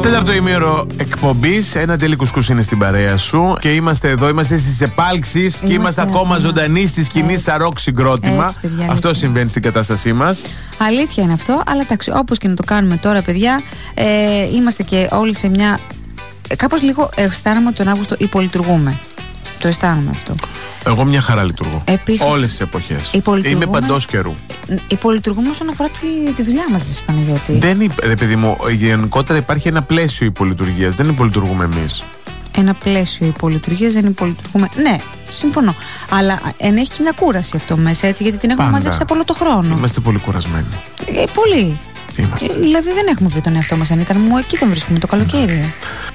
Τέταρτο ημίωρο εκπομπής. Ένα τέλει κουσκούς είναι στην παρέα σου. Και είμαστε εδώ, είμαστε στις επάλξεις. Και είμαστε ακόμα ζωντανοί στη σκηνή σαν ροκ συγκρότημα. Έτσι, παιδιά, αυτό συμβαίνει στην κατάστασή μας. Αλήθεια είναι αυτό, αλλά εντάξει, όπως και να το κάνουμε τώρα, παιδιά, είμαστε και όλοι σε μια. Κάπως λίγο αισθάνομαι ότι τον Αύγουστο υπολειτουργούμε. Το αισθάνομαι αυτό. Εγώ μια χαρά λειτουργώ. Επίσης, όλες τις εποχές. Είμαι υπολειτουργούμε- παντός καιρού. Υπολειτουργούμε όσον αφορά τη δουλειά μας, της Παναγιώτη. Δεν ρε παιδί μου, γενικότερα υπάρχει ένα πλαίσιο υπολειτουργίας. Δεν υπολειτουργούμε εμείς. Ένα πλαίσιο υπολειτουργίας, δεν υπολειτουργούμε. Ναι, συμφωνώ. Αλλά ενέχει και μια κούραση αυτό μέσα, έτσι, γιατί την έχουμε Πάντα. μαζέψει από όλο το χρόνο. Είμαστε πολύ κουρασμένοι. Πολύ. Είμαστε. Δηλαδή δεν έχουμε βρει τον εαυτό μας αν ήταν μου, εκεί τον βρίσκουμε το καλοκαίρι.